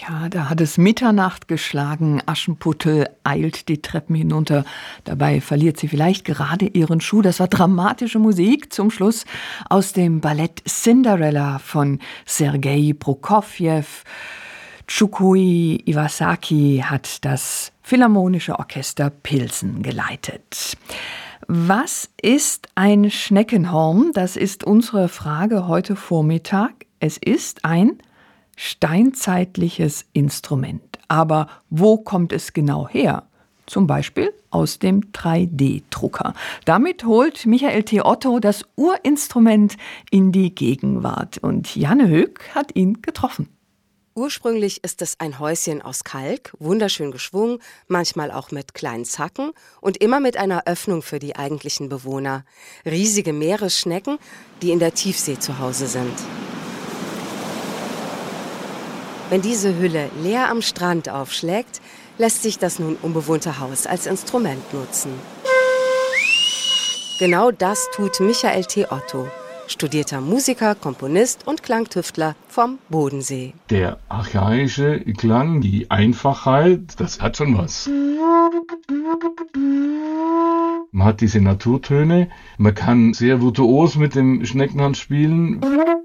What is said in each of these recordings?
Ja, da hat es Mitternacht geschlagen. Aschenputtel eilt die Treppen hinunter. Dabei verliert sie vielleicht gerade ihren Schuh. Das war dramatische Musik zum Schluss aus dem Ballett Cinderella von Sergei Prokofjew. Chukui Iwasaki hat das Philharmonische Orchester Pilsen geleitet. Was ist ein Schneckenhorn? Das ist unsere Frage heute Vormittag. Es ist ein steinzeitliches Instrument. Aber wo kommt es genau her? Zum Beispiel aus dem 3D-Drucker. Damit holt Michael T. Otto das Urinstrument in die Gegenwart. Und Janne Höck hat ihn getroffen. Ursprünglich ist es ein Häuschen aus Kalk, wunderschön geschwungen, manchmal auch mit kleinen Zacken und immer mit einer Öffnung für die eigentlichen Bewohner. Riesige Meeresschnecken, die in der Tiefsee zu Hause sind. Wenn diese Hülle leer am Strand aufschlägt, lässt sich das nun unbewohnte Haus als Instrument nutzen. Genau das tut Michael T. Otto, studierter Musiker, Komponist und Klangtüftler vom Bodensee. Der archaische Klang, die Einfachheit, das hat schon was. Man hat diese Naturtöne, man kann sehr virtuos mit dem Schneckenhorn spielen.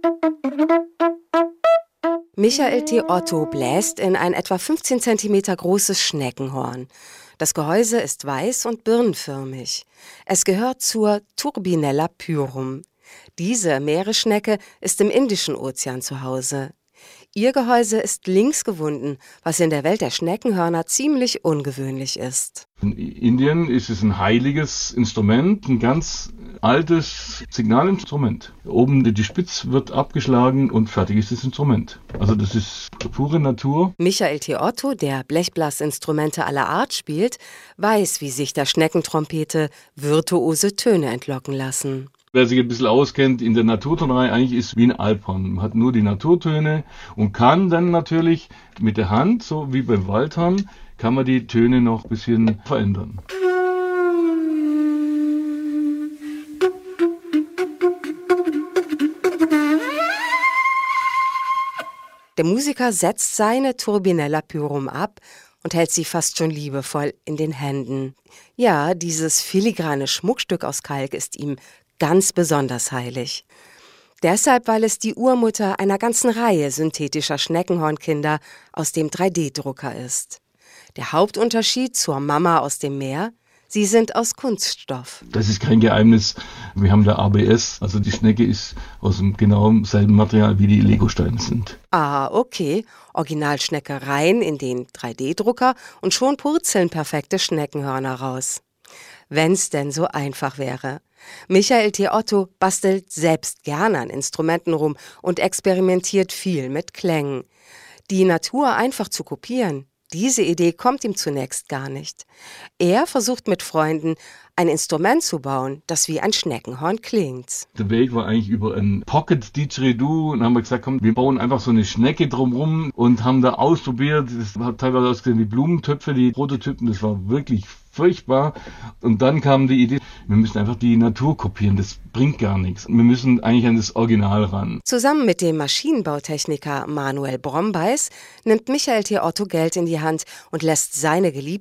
Michael T. Otto bläst in ein etwa 15 cm großes Schneckenhorn. Das Gehäuse ist weiß und birnenförmig. Es gehört zur Turbinella pyrum. Diese Meeresschnecke ist im Indischen Ozean zu Hause. Ihr Gehäuse ist links gewunden, was in der Welt der Schneckenhörner ziemlich ungewöhnlich ist. In Indien ist es ein heiliges Instrument, ein ganz altes Signalinstrument. Oben die Spitz wird abgeschlagen und fertig ist das Instrument. Also das ist pure Natur. Michael T. Otto, der Blechblasinstrumente aller Art spielt, weiß, wie sich der Schneckentrompete virtuose Töne entlocken lassen. Wer sich ein bisschen auskennt in der Naturtonerei, eigentlich ist wie ein Alphorn. Man hat nur die Naturtöne und kann dann natürlich mit der Hand, so wie beim Waldhorn, kann man die Töne noch ein bisschen verändern. Der Musiker setzt seine Turbinella pyrum ab und hält sie fast schon liebevoll in den Händen. Ja, dieses filigrane Schmuckstück aus Kalk ist ihm ganz besonders heilig. Deshalb, weil es die Urmutter einer ganzen Reihe synthetischer Schneckenhornkinder aus dem 3D-Drucker ist. Der Hauptunterschied zur Mama aus dem Meer: sie sind aus Kunststoff. Das ist kein Geheimnis. Wir haben da ABS, also die Schnecke ist aus dem genau selben Material, wie die Legosteine sind. Ah, okay. Originalschnecke rein in den 3D-Drucker und schon purzeln perfekte Schneckenhörner raus. Wenn's denn so einfach wäre. Michael T. Otto bastelt selbst gerne an Instrumenten rum und experimentiert viel mit Klängen. Die Natur einfach zu kopieren, diese Idee kommt ihm zunächst gar nicht. Er versucht mit Freunden, ein Instrument zu bauen, das wie ein Schneckenhorn klingt. Der Weg war eigentlich über ein Pocket-Didgeridoo und haben wir gesagt, komm, wir bauen einfach so eine Schnecke drumherum und haben da ausprobiert. Das hat teilweise ausgesehen wie Blumentöpfe, die Prototypen, das war wirklich furchtbar. Und dann kam die Idee, wir müssen einfach die Natur kopieren, das bringt gar nichts. Wir müssen eigentlich an das Original ran. Zusammen mit dem Maschinenbautechniker Manuel Brombeis nimmt Michael T. Otto Geld in die Hand und lässt seine Geliebte